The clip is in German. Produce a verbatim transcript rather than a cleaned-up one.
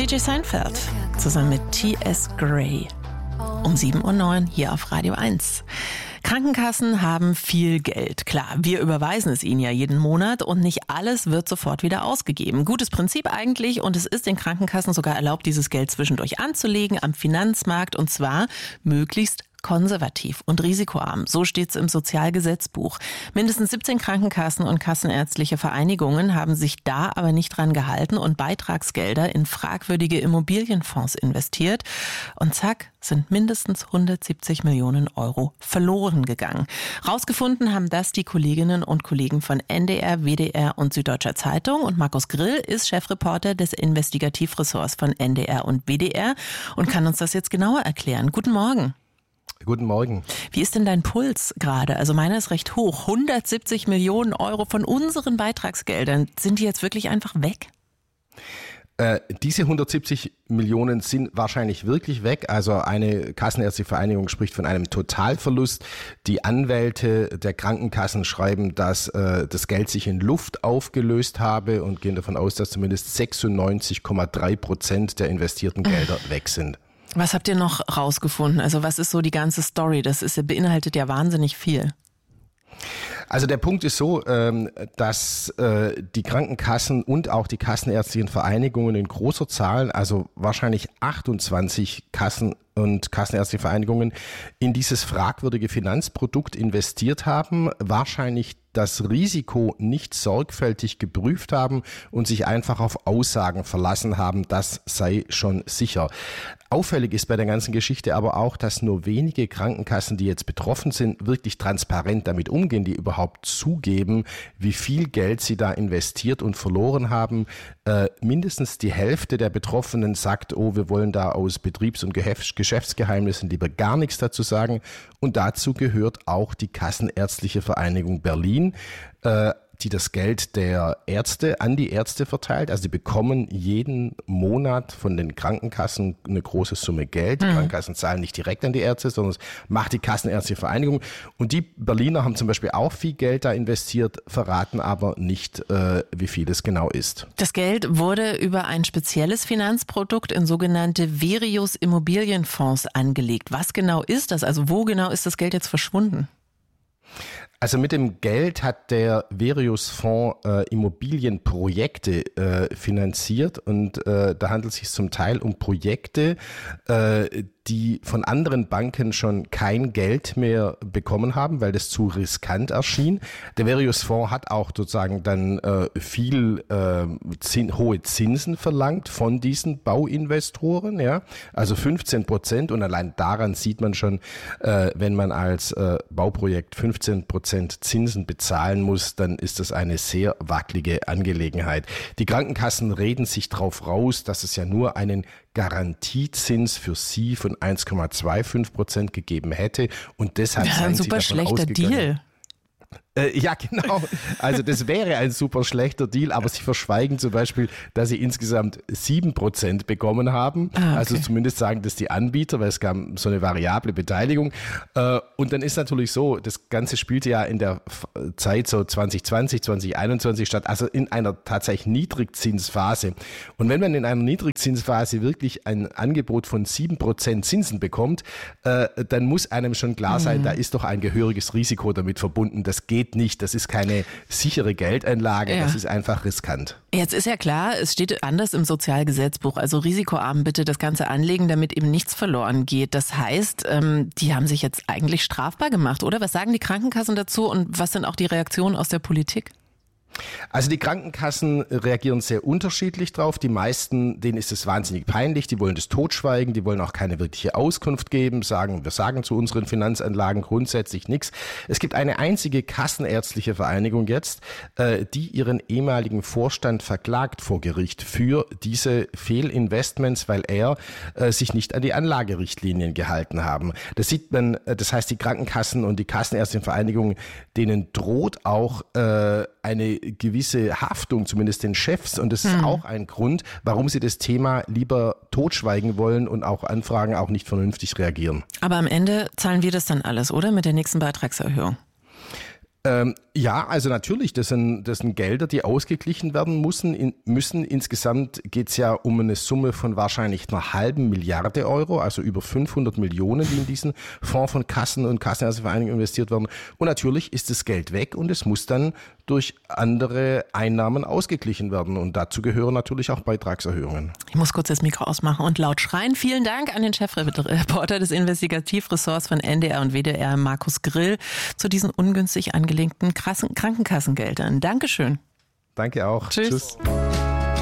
D J Seinfeld zusammen mit T S Gray. Um sieben Uhr neun hier auf Radio eins. Krankenkassen haben viel Geld. Klar, wir überweisen es ihnen ja jeden Monat und nicht alles wird sofort wieder ausgegeben. Gutes Prinzip eigentlich und es ist den Krankenkassen sogar erlaubt, dieses Geld zwischendurch anzulegen am Finanzmarkt und zwar möglichst konservativ und risikoarm. So steht's im Sozialgesetzbuch. Mindestens siebzehn Krankenkassen und kassenärztliche Vereinigungen haben sich da aber nicht dran gehalten und Beitragsgelder in fragwürdige Immobilienfonds investiert. Und zack, sind mindestens hundertsiebzig Millionen Euro verloren gegangen. Rausgefunden haben das die Kolleginnen und Kollegen von N D R, W D R und Süddeutscher Zeitung. Und Markus Grill ist Chefreporter des Investigativressorts von N D R und W D R und kann uns das jetzt genauer erklären. Guten Morgen. Guten Morgen. Wie ist denn dein Puls gerade? Also meiner ist recht hoch. hundertsiebzig Millionen Euro von unseren Beitragsgeldern. Sind die jetzt wirklich einfach weg? Äh, diese hundertsiebzig Millionen sind wahrscheinlich wirklich weg. Also eine Kassenärztliche Vereinigung spricht von einem Totalverlust. Die Anwälte der Krankenkassen schreiben, dass äh, das Geld sich in Luft aufgelöst habe und gehen davon aus, dass zumindest sechsundneunzig Komma drei Prozent der investierten Gelder weg sind. Was habt ihr noch rausgefunden? Also was ist so die ganze Story? Das ist, beinhaltet ja wahnsinnig viel. Also der Punkt ist so, dass die Krankenkassen und auch die kassenärztlichen Vereinigungen in großer Zahl, also wahrscheinlich achtundzwanzig Kassen und kassenärztliche Vereinigungen, in dieses fragwürdige Finanzprodukt investiert haben, wahrscheinlich das Risiko nicht sorgfältig geprüft haben und sich einfach auf Aussagen verlassen haben, das sei schon sicher. Auffällig ist bei der ganzen Geschichte aber auch, dass nur wenige Krankenkassen, die jetzt betroffen sind, wirklich transparent damit umgehen, die überhaupt zugeben, wie viel Geld sie da investiert und verloren haben. Äh, mindestens die Hälfte der Betroffenen sagt, oh, wir wollen da aus Betriebs- und Geschäftsgeheimnissen lieber gar nichts dazu sagen. Und dazu gehört auch die Kassenärztliche Vereinigung Berlin, äh, die das Geld der Ärzte an die Ärzte verteilt. Also die bekommen jeden Monat von den Krankenkassen eine große Summe Geld. Die mhm. Krankenkassen zahlen nicht direkt an die Ärzte, sondern es macht die Kassenärztliche Vereinigung. Und die Berliner haben zum Beispiel auch viel Geld da investiert, verraten aber nicht, äh, wie viel es genau ist. Das Geld wurde über ein spezielles Finanzprodukt in sogenannte Verius Immobilienfonds angelegt. Was genau ist das? Also wo genau ist das Geld jetzt verschwunden? Also mit dem Geld hat der Verius-Fonds äh, Immobilienprojekte äh, finanziert und äh, da handelt es sich zum Teil um Projekte, äh, die von anderen Banken schon kein Geld mehr bekommen haben, weil das zu riskant erschien. Der Verius-Fonds hat auch sozusagen dann äh, viel äh, zin, hohe Zinsen verlangt von diesen Bauinvestoren, ja, also fünfzehn Prozent und allein daran sieht man schon, äh, wenn man als äh, Bauprojekt fünfzehn Prozent Zinsen bezahlen muss, dann ist das eine sehr wackelige Angelegenheit. Die Krankenkassen reden sich drauf raus, dass es ja nur einen Garantiezins für sie von eins Komma fünfundzwanzig Prozent gegeben hätte und deshalb ja, seien ein sie super davon schlechter ausgegangen. Deal. Äh, ja, genau. Also das wäre ein super schlechter Deal, aber sie verschweigen zum Beispiel, dass sie insgesamt sieben Prozent bekommen haben. Ah, okay. Also zumindest sagen das die Anbieter, weil es gab so eine variable Beteiligung. Äh, und dann ist natürlich so, das Ganze spielte ja in der Zeit so zwanzig zwanzig, zwanzig einundzwanzig statt, also in einer tatsächlich Niedrigzinsphase. Und wenn man in einer Niedrigzinsphase wirklich ein Angebot von sieben Prozent Zinsen bekommt, äh, dann muss einem schon klar sein, mhm. da ist doch ein gehöriges Risiko damit verbunden. Das geht nicht, das ist keine sichere Geldanlage, ja. Das ist einfach riskant. Jetzt ist ja klar, es steht anders im Sozialgesetzbuch, also risikoarm bitte das Ganze anlegen, damit eben nichts verloren geht. Das heißt, die haben sich jetzt eigentlich strafbar gemacht, oder? Was sagen die Krankenkassen dazu und was sind auch die Reaktionen aus der Politik? Also die Krankenkassen reagieren sehr unterschiedlich drauf. Die meisten, denen ist es wahnsinnig peinlich, die wollen das totschweigen, die wollen auch keine wirkliche Auskunft geben, sagen, wir sagen zu unseren Finanzanlagen grundsätzlich nichts. Es gibt eine einzige kassenärztliche Vereinigung jetzt, die ihren ehemaligen Vorstand verklagt vor Gericht für diese Fehlinvestments, weil er sich nicht an die Anlagerichtlinien gehalten haben. Das sieht man, das heißt, die Krankenkassen und die kassenärztlichen Vereinigungen, denen droht auch eine gewisse Haftung, zumindest den Chefs. Und das ist hm. auch ein Grund, warum sie das Thema lieber totschweigen wollen und auch Anfragen auch nicht vernünftig reagieren. Aber am Ende zahlen wir das dann alles, oder? Mit der nächsten Beitragserhöhung. Ähm, ja, also natürlich, das sind, das sind Gelder, die ausgeglichen werden müssen. In, müssen. Insgesamt geht es ja um eine Summe von wahrscheinlich einer halben Milliarde Euro, also über fünfhundert Millionen, die in diesen Fonds von Kassen und Kassenärztevereinigungen investiert werden. Und natürlich ist das Geld weg und es muss dann durch andere Einnahmen ausgeglichen werden. Und dazu gehören natürlich auch Beitragserhöhungen. Ich muss kurz das Mikro ausmachen und laut schreien. Vielen Dank an den Chefreporter des Investigativressorts von N D R und W D R, Markus Grill, zu diesen ungünstig angelegten Krankenkassengeldern. Dankeschön. Danke auch. Tschüss. Tschüss.